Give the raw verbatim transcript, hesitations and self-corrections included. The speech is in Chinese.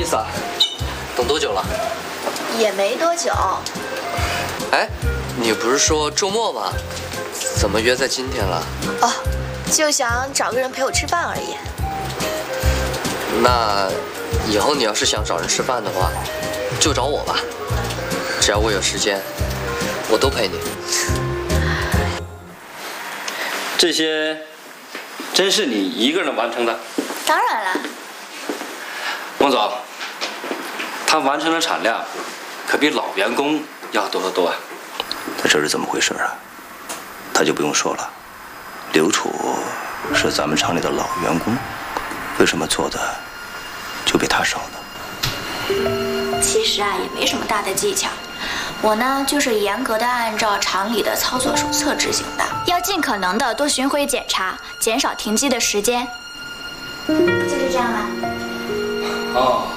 思啊？等多久了？ 也没多久。 哎，你不是说周末吗？怎么约在今天了？ 哦，就想找个人陪我吃饭而已。 那以后你要是想找人吃饭的话，就找我吧。只要我有时间，我都陪你。 这些真是你一个人完成的？ 当然了。 孟总，他完成的产量可比老员工要多得多啊。 这这是怎么回事啊？他就不用说了，刘楚是咱们厂里的老员工，为什么做的就比他少呢？ 其实啊，也没什么大的技巧。我呢，就是严格的按照厂里的操作手册执行的，要尽可能的多巡回检查，减少停机的时间。就是这样啦。 哦。